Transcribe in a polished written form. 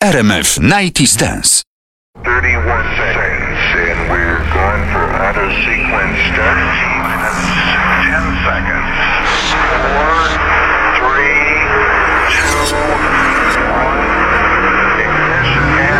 RMF 90s Dance. 31 seconds and we're going for outer sea.